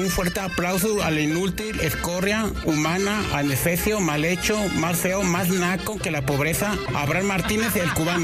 Un fuerte aplauso al inútil, escoria, humana, adefesio, mal hecho, más feo, más naco que la pobreza, Abraham Martínez, el cubano.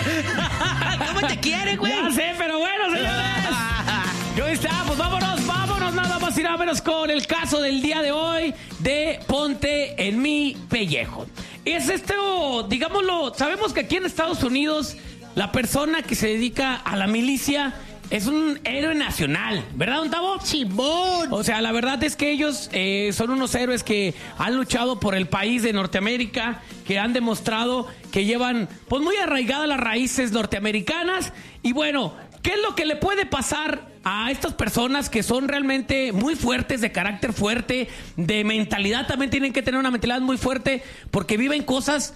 ¿Cómo te quiere, güey? Ya sé, pero bueno, señores. Yo está, pues vámonos nada más y nada menos con el caso del día de hoy de Ponte en mi pellejo. Es esto, digámoslo, sabemos que aquí en Estados Unidos la persona que se dedica a la milicia es un héroe nacional, ¿verdad, don Tavo? Simón. O sea, la verdad es que ellos son unos héroes que han luchado por el país de Norteamérica, que han demostrado que llevan pues muy arraigadas las raíces norteamericanas. Y bueno, ¿qué es lo que le puede pasar a estas personas que son realmente muy fuertes, de carácter fuerte, de mentalidad? También tienen que tener una mentalidad muy fuerte porque viven cosas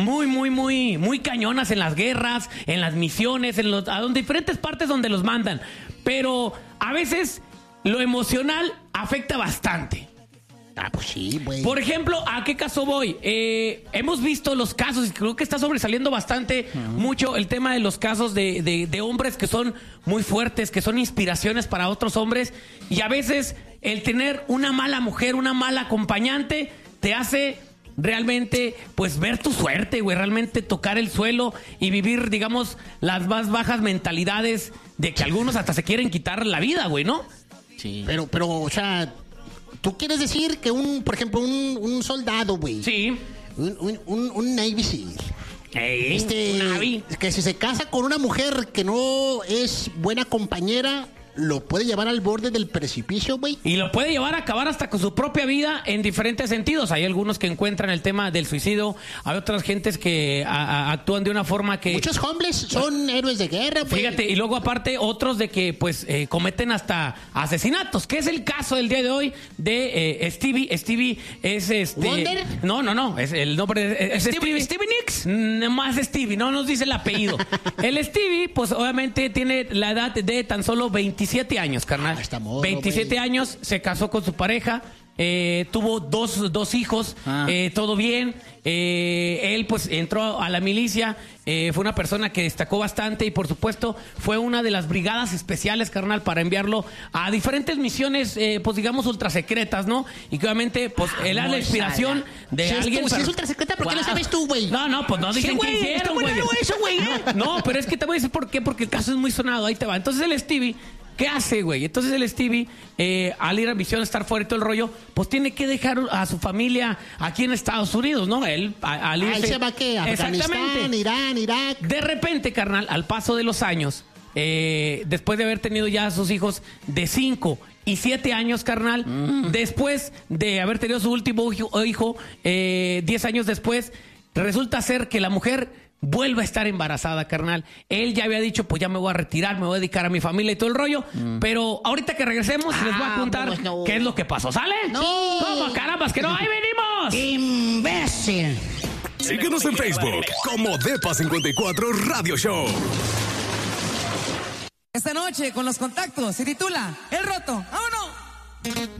muy cañonas en las guerras, en las misiones, a diferentes partes donde los mandan. Pero a veces lo emocional afecta bastante. Ah, pues sí, güey. Por ejemplo, ¿a qué caso voy? Hemos visto los casos, y creo que está sobresaliendo bastante mucho el tema de los casos de hombres que son muy fuertes, que son inspiraciones para otros hombres, y a veces el tener una mala mujer, una mala acompañante, te hace realmente, pues, ver tu suerte, güey, realmente tocar el suelo y vivir, digamos, las más bajas mentalidades de que algunos hasta se quieren quitar la vida, güey, ¿no? Sí. Pero, o sea, ¿tú quieres decir que por ejemplo, un soldado, güey? Sí. Un Navy SEAL. Navy. Que si se casa con una mujer que no es buena compañera, lo puede llevar al borde del precipicio, güey. Y lo puede llevar a acabar hasta con su propia vida en diferentes sentidos. Hay algunos que encuentran el tema del suicidio. Hay otras gentes que actúan de una forma que... Muchos hombres son héroes de guerra, güey. Fíjate, y luego aparte otros de que pues cometen hasta asesinatos, que es el caso del día de hoy de Stevie. Stevie es ¿Wonder? No, es el nombre es Stevie Nicks. Más Stevie, no nos dice el apellido. El Stevie, pues obviamente tiene la edad de tan solo 27 años, carnal. Está morro, 27 güey. años, se casó con su pareja, tuvo dos hijos, todo bien. Él pues entró a la milicia, fue una persona que destacó bastante y por supuesto fue una de las brigadas especiales, carnal, para enviarlo a diferentes misiones, pues digamos ultra secretas, ¿no? Y que obviamente pues él era la inspiración de alguien. Si es ultra secreta, ¿por qué lo sabes tú, güey? No, pues no dicen Sí, que güey, hicieron, está muy güey. largo eso, güey. No, pero es que te voy a decir por qué, porque el caso es muy sonado, ahí te va. Entonces el Stevie, ¿qué hace, güey? Entonces el Stevie, al ir a misión, estar fuera y todo el rollo, pues tiene que dejar a su familia aquí en Estados Unidos, ¿no? Él, al irse... Ahí se va, ¿qué? Afganistán, Irán, Irak. De repente, carnal, al paso de los años, después de haber tenido ya a sus hijos de 5 y 7 años, carnal, después de haber tenido su último hijo, 10 años después, resulta ser que la mujer vuelve a estar embarazada, carnal. Él ya había dicho, pues ya me voy a retirar, me voy a dedicar a mi familia y todo el rollo. Pero ahorita que regresemos, les voy a contar pues no. qué es lo que pasó. ¿Sale? No. ¿Cómo, carambas, que no? ¡Ahí venimos! ¡Imbécil! Síguenos en Facebook como Depa54 Radio Show. Esta noche con los contactos se titula El Roto. ¡Vámonos!